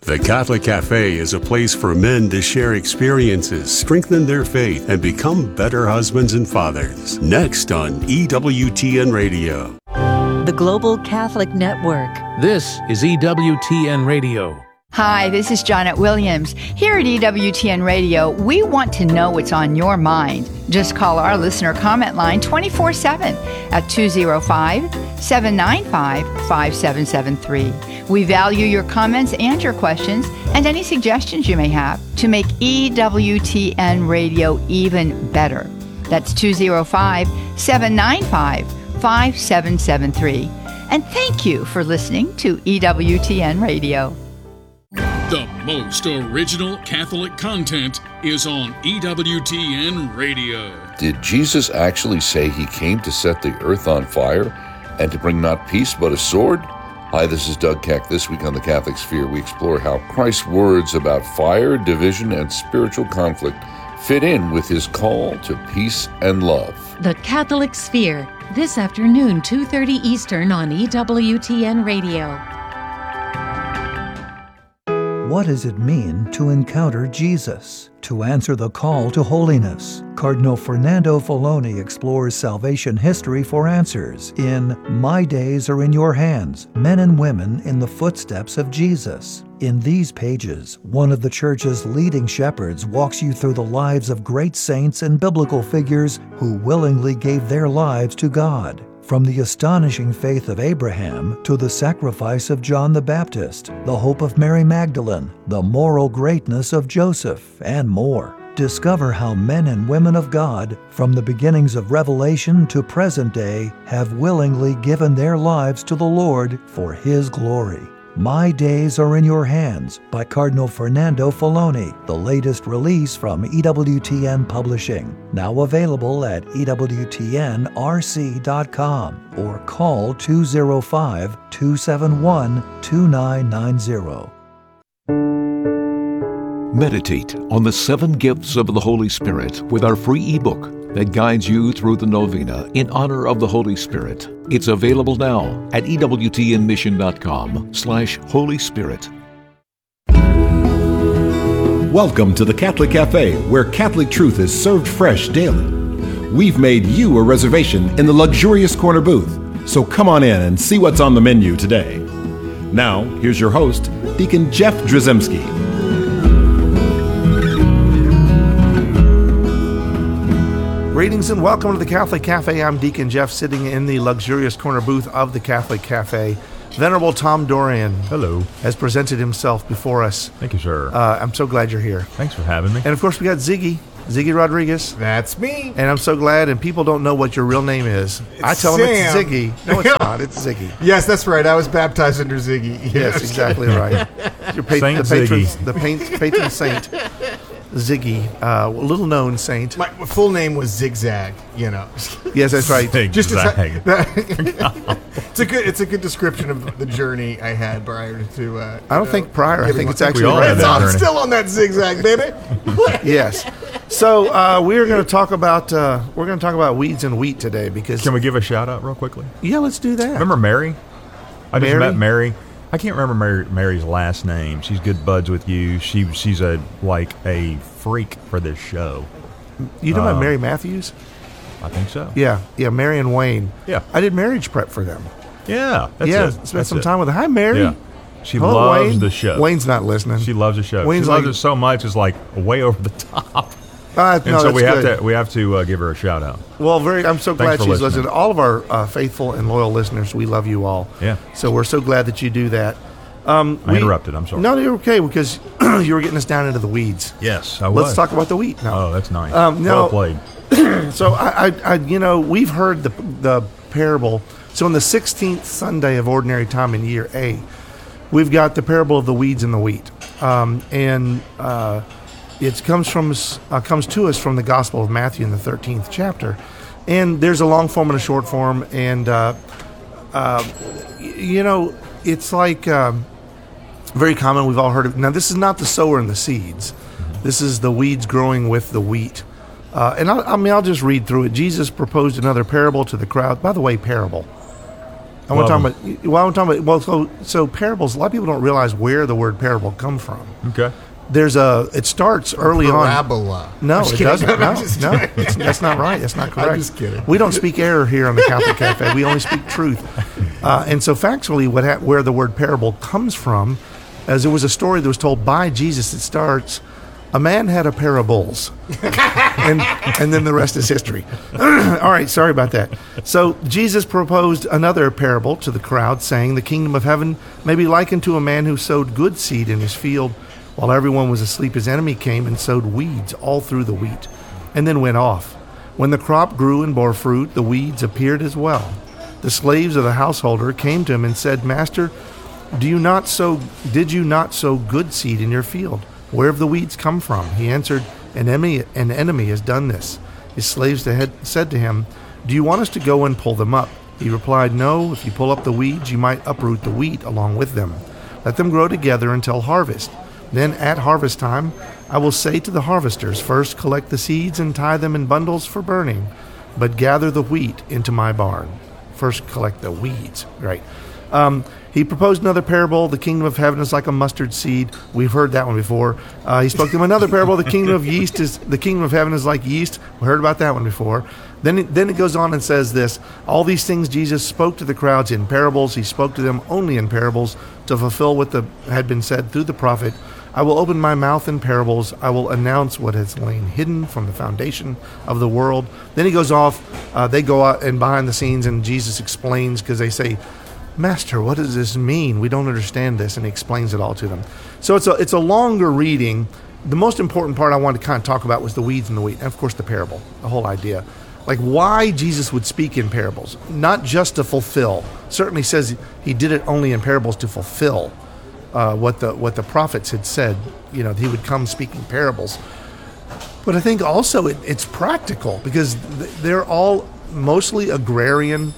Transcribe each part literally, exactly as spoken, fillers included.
The Catholic Cafe is a place for men to share experiences, strengthen their faith, and become better husbands and fathers. Next on E W T N Radio. The Global Catholic Network. This is E W T N Radio. Hi, this is Janet Williams. Here at E W T N Radio, we want to know what's on your mind. Just call our listener comment line twenty-four seven at two oh five, seven nine five, five seven seven three. We value your comments and your questions and any suggestions you may have to make E W T N Radio even better. That's two oh five, seven nine five, five seven seven three. And thank you for listening to E W T N Radio. The most original Catholic content is on E W T N Radio. Did Jesus actually say he came to set the earth on fire and to bring not peace but a sword? Hi, this is Doug Keck. This week on The Catholic Sphere, we explore how Christ's words about fire, division, and spiritual conflict fit in with his call to peace and love. The Catholic Sphere, this afternoon, two thirty Eastern on E W T N Radio. What does it mean to encounter Jesus? To answer the call to holiness, Cardinal Fernando Filoni explores salvation history for answers in My Days Are in Your Hands, Men and Women in the Footsteps of Jesus. In these pages, one of the Church's leading shepherds walks you through the lives of great saints and biblical figures who willingly gave their lives to God. From the astonishing faith of Abraham to the sacrifice of John the Baptist, the hope of Mary Magdalene, the moral greatness of Joseph, and more. Discover how men and women of God, from the beginnings of Revelation to present day, have willingly given their lives to the Lord for His glory. My Days Are in Your Hands by Cardinal Fernando Filoni, the latest release from E W T N Publishing. Now available at E W T N R C dot com or call two oh five, two seven one, two nine nine zero. Meditate on the seven gifts of the Holy Spirit with our free ebook that guides you through the novena in honor of the Holy Spirit. It's available now at E W T N mission dot com slash Holy Spirit. Welcome to the Catholic Cafe, where Catholic truth is served fresh daily. We've made you a reservation in the luxurious corner booth, so come on in and see what's on the menu today. Now, here's your host, Deacon Jeff Drzymski. Greetings and welcome to the Catholic Cafe. I'm Deacon Jeff, sitting in the luxurious corner booth of the Catholic Cafe. Venerable Tom Dorian. Hello. Has presented himself before us. Thank you, sir. Uh, I'm so glad you're here. Thanks for having me. And of course, we got Ziggy, Ziggy Rodriguez. That's me. And I'm so glad, and people don't know what your real name is. It's I tell Sam. them it's Ziggy. No, it's not. It's Ziggy. Yes, that's right. I was baptized under Ziggy. Yes, yes exactly right. Your pa- Saint the patron, Ziggy. the paint, patron saint. Ziggy, uh, little known saint. My full name was Zigzag, you know. Yes, that's right. Zigzag. Just to, it's a good, it's a good description of the journey I had prior to. Uh, I don't know, think prior. I think it's actually we all right had now. that I'm journey. still on that zigzag, baby. Yes. So uh, we're going to talk about uh, we're going to talk about weeds and wheat today because. Can we give a shout out real quickly? Yeah, let's do that. Remember Mary? I just Mary? met Mary. I can't remember Mary, Mary's last name. She's good buds with you. She she's a like a freak for this show. You know about Um, Mary Matthews? I think so. Yeah, yeah, Mary and Wayne. Yeah. I did marriage prep for them. Yeah. That's yeah, it. spent That's some it. time with her. Hi, Mary. Yeah. She Hello, loves Wayne. the show. Wayne's not listening. She loves the show. Wayne's she loves like- it so much. It's like way over the top. Uh, And no, so that's we have good. to we have to uh, give her a shout out. Well, very. I'm so glad Thanks she's for listening. listening. All of our uh, faithful and loyal listeners, we love you all. Yeah. So we're so glad that you do that. Um, I we- interrupted. I'm sorry. No, you're okay because you were getting us down into the weeds. Yes, I was. Let's talk about the wheat now. Oh, that's nice. Um, no, well played. So I, I, I, you know, we've heard the the parable. So on the sixteenth Sunday of Ordinary Time in Year A, we've got the parable of the weeds and the wheat, um, and uh, it comes from us- uh, comes to us from the Gospel of Matthew in the thirteenth chapter, and there's a long form and a short form, and uh, uh, y- you know, it's like um, very common. We've all heard of. Now, this is not the sower and the seeds. This is the weeds growing with the wheat. Uh, and I, I mean, I'll just read through it. Jesus proposed another parable to the crowd. By the way, parable. I want to Love talk about. Well, I want to talk about. Well, so so parables. A lot of people don't realize where the word parable comes from. Okay. There's a. It starts early Parabola. on. No, I'm just it kidding. doesn't. I'm No, just no, kidding. it's, that's not right. That's not correct. I'm just kidding. We don't speak error here on the Catholic Cafe. We only speak truth. Uh, and so, factually, what ha- where the word parable comes from, as it was a story that was told by Jesus. It starts. A man had a pair of bulls, and and then the rest is history. All right, sorry about that. So Jesus proposed another parable to the crowd, saying, "The kingdom of heaven may be likened to a man who sowed good seed in his field. While everyone was asleep, his enemy came and sowed weeds all through the wheat, and then went off. When the crop grew and bore fruit, the weeds appeared as well. The slaves of the householder came to him and said, 'Master, do you not sow? Did you not sow good seed in your field? Where have the weeds come from?' He answered, an enemy, an enemy has done this. His slaves had said to him, 'Do you want us to go and pull them up?' He replied, 'No, if you pull up the weeds, you might uproot the wheat along with them. Let them grow together until harvest. Then at harvest time, I will say to the harvesters, first collect the seeds and tie them in bundles for burning, but gather the wheat into my barn.'" First collect the weeds, right? Um, he proposed another parable. The kingdom of heaven is like a mustard seed. We've heard that one before. Uh, he spoke to them another parable. The kingdom of yeast is the kingdom of heaven is like yeast. We heard about that one before. Then it, then it goes on and says this: all these things Jesus spoke to the crowds in parables. He spoke to them only in parables to fulfill what the, had been said through the prophet. "I will open my mouth in parables. I will announce what has lain hidden from the foundation of the world." Then he goes off. Uh, they go out and behind the scenes, and Jesus explains, because they say, "Master, what does this mean? We don't understand this," and he explains it all to them. So it's a it's a longer reading. The most important part I wanted to kind of talk about was the weeds and the wheat, and of course the parable, the whole idea. Like why Jesus would speak in parables, not just to fulfill. Certainly says he did it only in parables to fulfill uh, what the what the prophets had said. You know, he would come speaking parables. But I think also it, it's practical, because they're all mostly agrarian.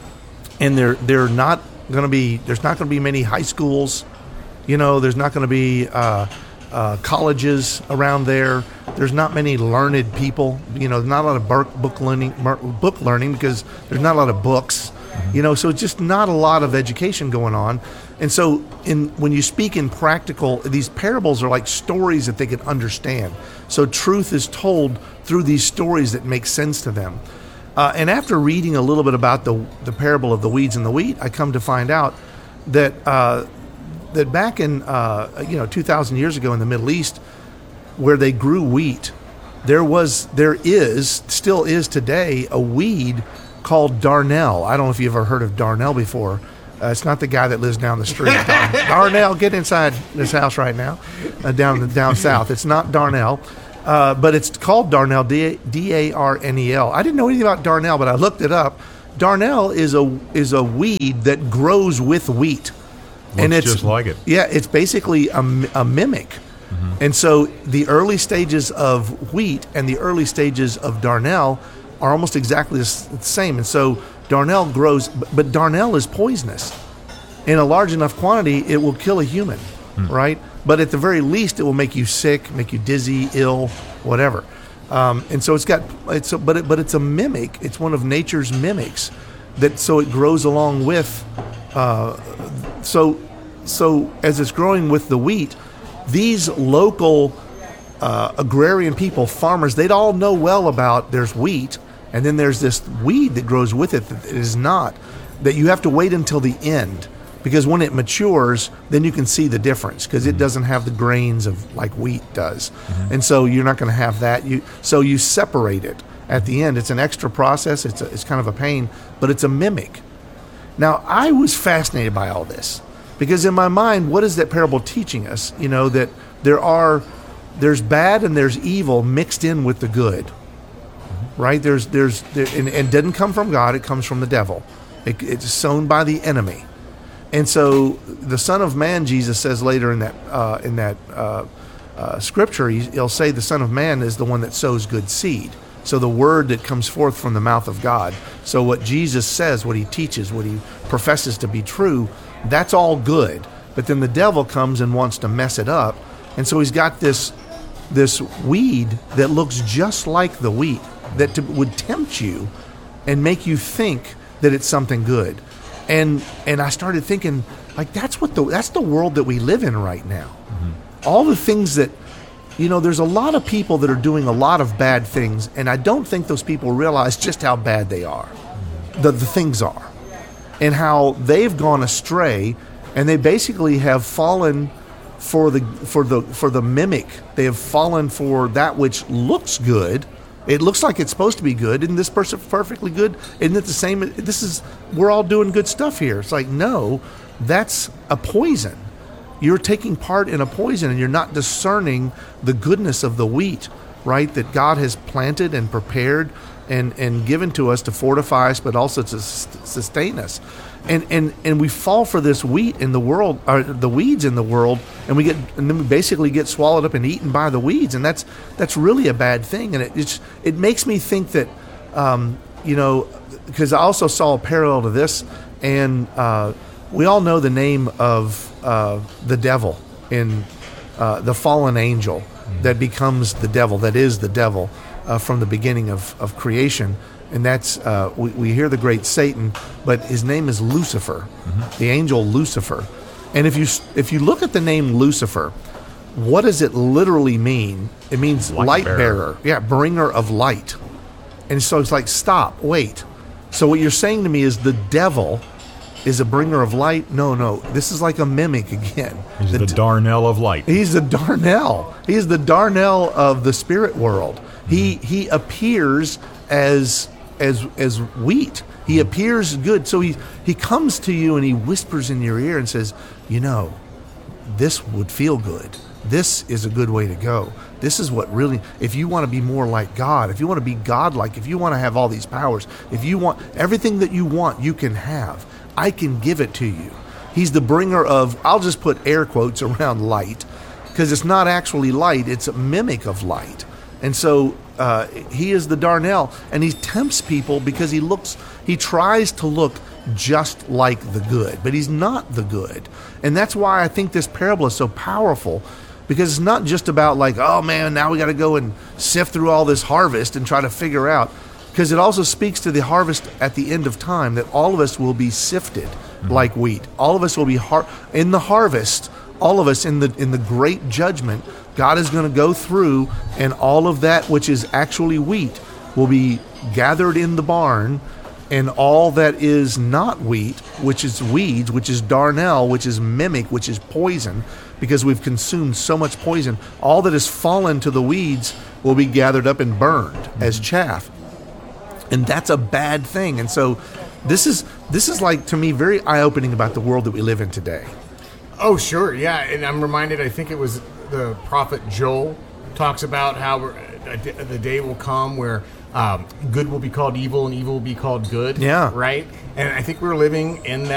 And they're they're not going to be there's not going to be many high schools, you know. There's not going to be uh, uh, colleges around there. There's not many learned people, you know. Not a lot of book learning book learning because there's not a lot of books, you know. So it's just not a lot of education going on. And so in when you speak in practical, these parables are like stories that they can understand. So truth is told through these stories that make sense to them. Uh, and after reading a little bit about the the parable of the weeds and the wheat, I come to find out that uh, that back in uh, you know two thousand years ago in the Middle East, where they grew wheat, there was there is still is today a weed called darnel. I don't know if you've ever heard of darnel before. Uh, it's not the guy that lives down the street. Darnell, get inside this house right now, uh, down down south. It's not darnel. Uh, but it's called darnel, D A R N E L. I didn't know anything about darnel, but I looked it up. Darnel is a is a weed that grows with wheat. Looks and it's just like it. Yeah, it's basically a, a mimic. Mm-hmm. And so the early stages of wheat and the early stages of darnel are almost exactly the same. And so darnel grows, but darnel is poisonous. In a large enough quantity, it will kill a human, mm. right? But at the very least, it will make you sick, make you dizzy, ill, whatever. Um, and so it's got, it's a, but it, but it's a mimic. It's one of nature's mimics, that so it grows along with. Uh, so so as it's growing with the wheat, these local uh, agrarian people, farmers, they'd all know well about there's wheat, and then there's this weed that grows with it that is not. That you have to wait until the end. Because when it matures, then you can see the difference, because it doesn't have the grains of like wheat does. Mm-hmm. And so you're not going to have that. You So you separate it at the end. It's an extra process. It's, a, it's kind of a pain, but it's a mimic. Now, I was fascinated by all this, because in my mind, what is that parable teaching us? You know, that there are, there's bad and there's evil mixed in with the good, mm-hmm. right? There's, there's, there, and, and it doesn't come from God, it comes from the devil. It, it's sown by the enemy. And so the Son of Man, Jesus says later in that uh, in that uh, uh, scripture, he, he'll say the Son of Man is the one that sows good seed. So the word that comes forth from the mouth of God. So what Jesus says, what he teaches, what he professes to be true, that's all good. But then the devil comes and wants to mess it up. And so he's got this this weed that looks just like the wheat, that to, would tempt you and make you think that it's something good. And and I started thinking, like, that's what the that's the world that we live in right now. Mm-hmm. All the things that, you know, there's a lot of people that are doing a lot of bad things, and I don't think those people realize just how bad they are, the, the things are, and how they've gone astray, and they basically have fallen for the for the for the mimic. They have fallen for that which looks good. It looks like it's supposed to be good. Isn't this person perfectly good? Isn't it the same? This is, we're all doing good stuff here. It's like, no, that's a poison. You're taking part in a poison, and you're not discerning the goodness of the wheat, right, that God has planted and prepared and, and given to us to fortify us, but also to sustain us. And, and and we fall for this wheat in the world, or the weeds in the world, and we get and then we basically get swallowed up and eaten by the weeds, and that's that's really a bad thing. And it it's, it makes me think that, um, you know, because I also saw a parallel to this, and uh, we all know the name of uh, the devil in uh, the fallen angel that becomes the devil, that is the devil uh, from the beginning of, of creation. And that's, uh, we, we hear the great Satan, but his name is Lucifer, mm-hmm. the angel Lucifer. And if you if you look at the name Lucifer, what does it literally mean? It means light, light bearer. bearer. Yeah, bringer of light. And so it's like, stop, wait. So what you're saying to me is the devil is a bringer of light? No, no. This is like a mimic again. He's the, the Darnell of light. He's the Darnell. He's the Darnell of the spirit world. Mm-hmm. He he appears as as as wheat. He appears good. So he, he comes to you and he whispers in your ear and says, you know, this would feel good. This is a good way to go. This is what really, if you want to be more like God, if you want to be God-like, if you want to have all these powers, if you want everything that you want, you can have. I can give it to you. He's the bringer of, I'll just put air quotes around light, because it's not actually light, it's a mimic of light. And so uh, he is the Darnell, and he tempts people because he looks, he tries to look just like the good, but he's not the good. And that's why I think this parable is so powerful, because it's not just about like, oh man, now we got to go and sift through all this harvest and try to figure out, because it also speaks to the harvest at the end of time, that all of us will be sifted mm-hmm. like wheat. All of us will be har- in the harvest. All of us in the in the great judgment, God is going to go through, and all of that which is actually wheat will be gathered in the barn, and all that is not wheat, which is weeds, which is darnel, which is mimic, which is poison, because we've consumed so much poison, all that has fallen to the weeds will be gathered up and burned mm-hmm. as chaff. And that's a bad thing. And so this is this is like, to me, very eye-opening about the world that we live in today. Oh, sure, yeah. And I'm reminded, I think it was the prophet Joel talks about how the day will come where um, good will be called evil and evil will be called good. Yeah. Right? And I think we're living in that.